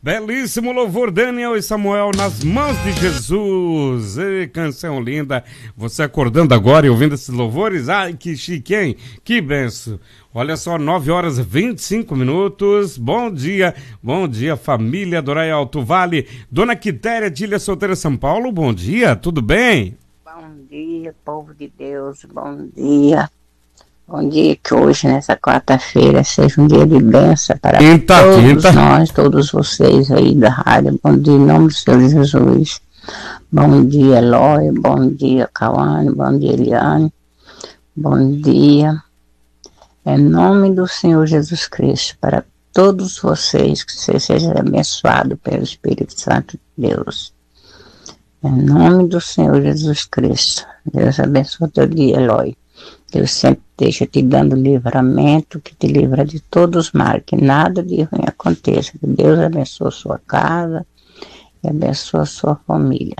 Belíssimo louvor, Daniel e Samuel, Nas Mãos de Jesus. Ei, canção linda. Você acordando agora e ouvindo esses louvores? Ai, que chique, hein? Que benção. Olha só, 9h25. Bom dia, família do Raia Alto Vale. Dona Quitéria de Ilha Solteira, São Paulo, bom dia, tudo bem? Bom dia, povo de Deus, bom dia. Bom dia, que hoje, nessa quarta-feira, seja um dia de bênção para todos nós, todos vocês aí da rádio. Bom dia, em nome do Senhor Jesus. Bom dia, Eloy. Bom dia, Cauane. Bom dia, Eliane. Bom dia. Em nome do Senhor Jesus Cristo, para todos vocês, que você seja abençoado pelo Espírito Santo de Deus. Em nome do Senhor Jesus Cristo. Deus abençoe o teu dia, Eloy. Deus sempre esteja te dando livramento, que te livra de todos os males, que nada de ruim aconteça. Que Deus abençoe a sua casa e abençoe a sua família.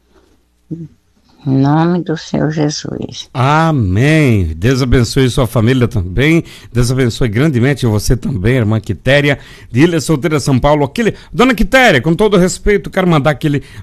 Em nome do Senhor Jesus. Amém. Deus abençoe sua família também. Deus abençoe grandemente você também, irmã Quitéria, de Ilha Solteira, São Paulo. Dona Quitéria, com todo respeito, quero mandar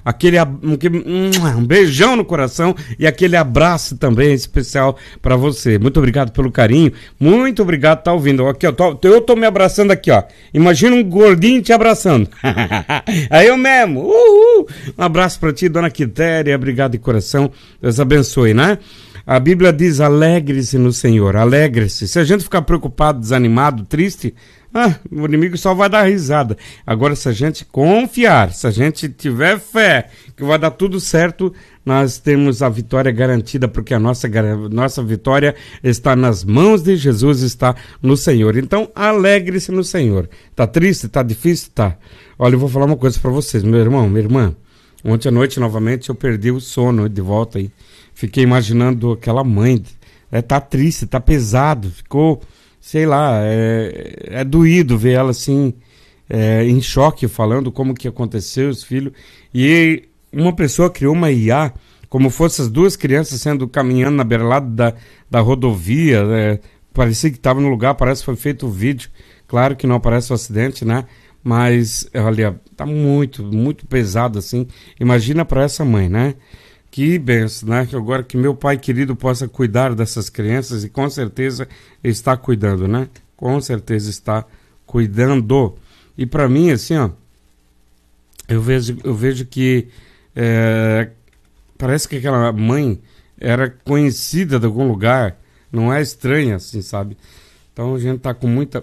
um beijão no coração e aquele abraço também especial para você. Muito obrigado pelo carinho. Muito obrigado por estar ouvindo. Aqui, eu tô me abraçando aqui, ó. Imagina um gordinho te abraçando. Aí eu mesmo. Uhul. Um abraço para ti, Dona Quitéria. Obrigado de coração. Deus abençoe, né? A Bíblia diz, alegre-se no Senhor, alegre-se. Se a gente ficar preocupado, desanimado, triste, o inimigo só vai dar risada. Agora, se a gente confiar, se a gente tiver fé, que vai dar tudo certo, nós temos a vitória garantida, porque a nossa vitória está nas mãos de Jesus, está no Senhor. Então, alegre-se no Senhor. Tá triste? Tá difícil? Tá. Olha, eu vou falar uma coisa para vocês, meu irmão, minha irmã. Ontem à noite, novamente, eu perdi o sono de volta aí. Fiquei imaginando aquela mãe. Tá triste, tá pesado. Ficou, sei lá, é doído ver ela assim, em choque, falando como que aconteceu, os filhos. E uma pessoa criou uma IA, como fosse as duas crianças caminhando na beirada da rodovia. Parecia que estava no lugar, parece que foi feito o vídeo. Claro que não aparece o acidente, né? Mas, olha, tá muito, muito pesado assim. Imagina para essa mãe, né? Que benção, né? Que agora que meu pai querido possa cuidar dessas crianças e com certeza está cuidando, né? Com certeza está cuidando. E para mim, assim, ó, eu vejo que parece que aquela mãe era conhecida de algum lugar, não é estranha, assim, sabe? Então a gente tá com muita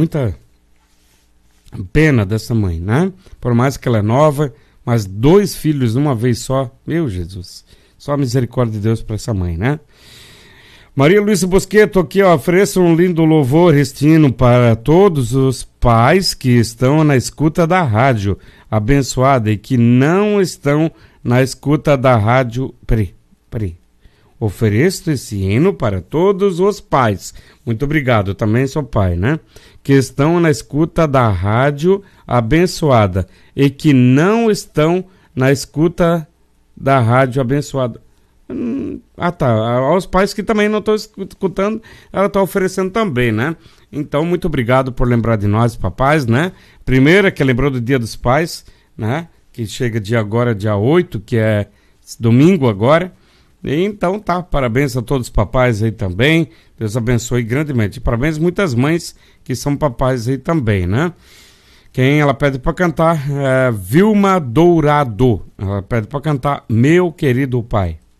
pena dessa mãe, né? Por mais que ela é nova, mas 2 filhos de uma vez só, meu Jesus, só a misericórdia de Deus para essa mãe, né? Maria Luísa Bosqueto aqui, ó, ofereço um lindo louvor restino para todos os pais que estão na escuta da rádio abençoada e que não estão na escuta da rádio. Peraí. Ofereço esse hino para todos os pais. Muito obrigado, eu também sou pai, né? Que estão na escuta da rádio abençoada e que não estão na escuta da rádio abençoada. Tá. Aos pais que também não estão escutando, ela está oferecendo também, né? Então, muito obrigado por lembrar de nós, papais, né? Primeiro, que lembrou do Dia dos Pais, né? Que chega dia 8, que é domingo agora. Então tá, parabéns a todos os papais aí também, Deus abençoe grandemente. E parabéns a muitas mães que são papais aí também, né? Quem ela pede para cantar é Vilma Dourado, ela pede para cantar Meu Querido Pai.